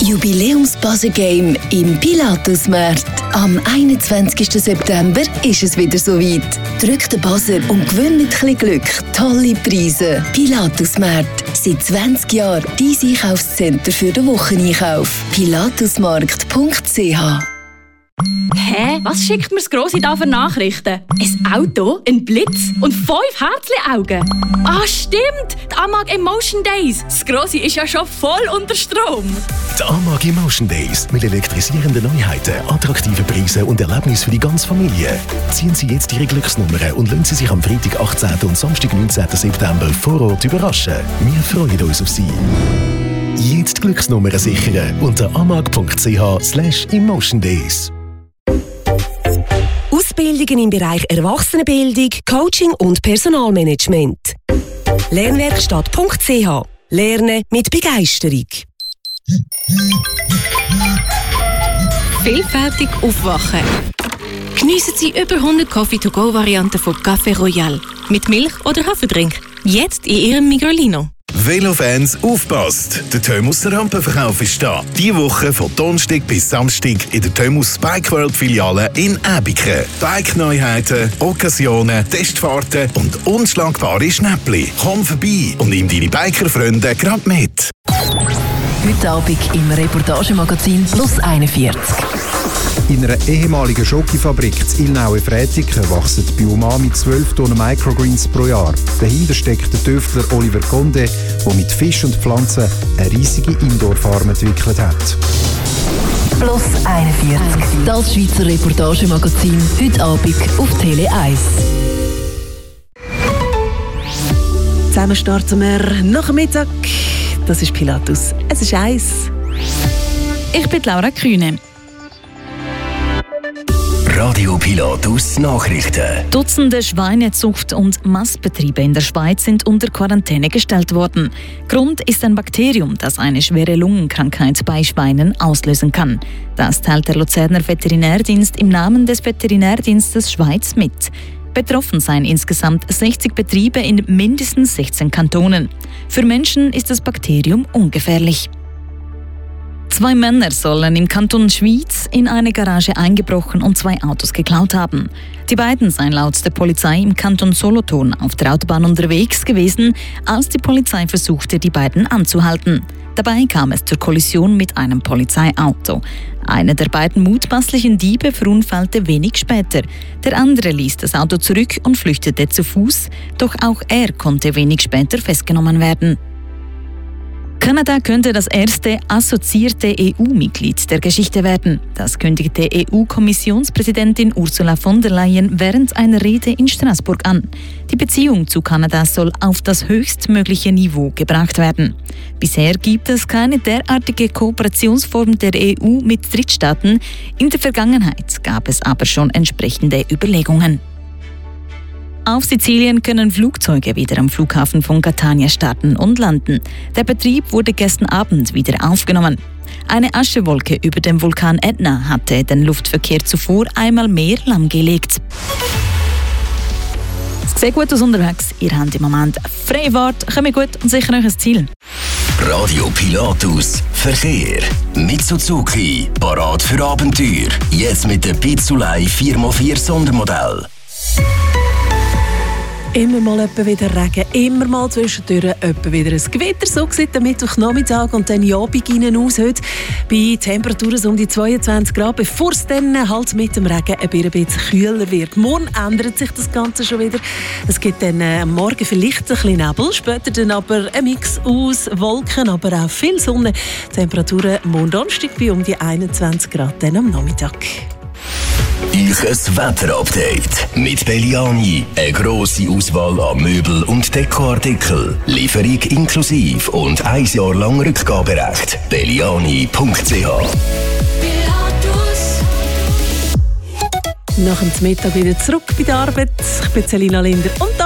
Jubiläums-Buzzer-Game im Pilatus-Markt. Am 21. September ist es wieder soweit. Drück den Buzzer und gewinn mit etwas Glück tolle Preise. Pilatus-Markt. Seit 20 Jahren dein Einkaufscenter für den Wocheneinkauf. pilatusmarkt.ch. Hä? Was schickt mir das Grossi da für Nachrichten? Ein Auto, ein Blitz und 5 Herzli-Augen. Ah, stimmt! Die Amag Emotion Days. Das Grossi ist ja schon voll unter Strom. Die Amag Emotion Days mit elektrisierenden Neuheiten, attraktiven Preisen und Erlebnissen für die ganze Familie. Ziehen Sie jetzt Ihre Glücksnummern und lassen Sie sich am Freitag 18. und Samstag 19. September vor Ort überraschen. Wir freuen uns auf Sie. Jetzt Glücksnummern sichern unter amag.ch/emotiondays. Ausbildungen im Bereich Erwachsenenbildung, Coaching und Personalmanagement. Lernwerkstatt.ch. Lernen mit Begeisterung. Vielfältig aufwachen. Geniessen Sie über 100 Coffee-to-go-Varianten von Café Royal. Mit Milch oder Haferdrink. Jetzt in Ihrem Migrolino. Velofans, aufpasst! Der Thermos Rampenverkauf ist da. Diese Woche von Donnerstag bis Samstag in der Thermos Bike World Filiale in Äbiken. Bike-Neuheiten, Occasionen, Testfahrten und unschlagbare Schnäppli. Komm vorbei und nimm deine Biker-Freunde gerade mit. Heute Abend im Reportagemagazin Plus 41. In einer ehemaligen Schokofabrik in Ilnaue-Frätiken wachsen bei Umami 12 Tonnen Microgreens pro Jahr. Dahinter steckt der Tüftler Oliver Conde, der mit Fisch und Pflanzen eine riesige Indoor-Farm entwickelt hat. Plus 41. Das Schweizer Reportagemagazin. Heute Abend auf Tele 1. Zusammen starten wir nach Mittag. Das ist Pilatus. Es ist 1. Ich bin Laura Kühne. Radio Pilatus Nachrichten. Dutzende Schweinezucht- und Mastbetriebe in der Schweiz sind unter Quarantäne gestellt worden. Grund ist ein Bakterium, das eine schwere Lungenkrankheit bei Schweinen auslösen kann. Das teilt der Luzerner Veterinärdienst im Namen des Veterinärdienstes Schweiz mit. Betroffen seien insgesamt 60 Betriebe in mindestens 16 Kantonen. Für Menschen ist das Bakterium ungefährlich. 2 Männer sollen im Kanton Schwyz in eine Garage eingebrochen und 2 Autos geklaut haben. Die beiden seien laut der Polizei im Kanton Solothurn auf der Autobahn unterwegs gewesen, als die Polizei versuchte, die beiden anzuhalten. Dabei kam es zur Kollision mit einem Polizeiauto. Einer der beiden mutmaßlichen Diebe verunfallte wenig später. Der andere ließ das Auto zurück und flüchtete zu Fuß, doch auch er konnte wenig später festgenommen werden. Kanada könnte das erste assoziierte EU-Mitglied der Geschichte werden. Das kündigte EU-Kommissionspräsidentin Ursula von der Leyen während einer Rede in Straßburg an. Die Beziehung zu Kanada soll auf das höchstmögliche Niveau gebracht werden. Bisher gibt es keine derartige Kooperationsform der EU mit Drittstaaten. In der Vergangenheit gab es aber schon entsprechende Überlegungen. Auf Sizilien können Flugzeuge wieder am Flughafen von Catania starten und landen. Der Betrieb wurde gestern Abend wieder aufgenommen. Eine Aschewolke über dem Vulkan Etna hatte den Luftverkehr zuvor einmal mehr lahmgelegt. Es sieht gut aus unterwegs. Ihr habt im Moment freie Fahrt, kommt gut und sicher euch ein Ziel. Radio Pilatus Verkehr. Mitsuzuki, parat für Abenteuer. Jetzt mit dem Pizzulei 4x4 Sondermodell. Immer mal wieder Regen, immer mal zwischendurch wieder ein Gewitter. So sieht der Mittwochnachmittag und dann Abend rein aus heute. Bei Temperaturen so um die 22 Grad, bevor es dann halt mit dem Regen ein bisschen kühler wird. Morgen ändert sich das Ganze schon wieder. Es gibt dann am Morgen vielleicht ein bisschen Nebel, später dann aber ein Mix aus Wolken, aber auch viel Sonne. Temperaturen morgen Donnerstag bei um die 21 Grad dann am Nachmittag. Euch Wetterupdate mit Belliani. Eine grosse Auswahl an Möbel- und Dekoartikeln. Lieferung inklusive und 1 Jahr lang Rückgaberecht. Belliani.ch. Nach dem Mittag wieder zurück bei der Arbeit. Ich bin Selina Linder und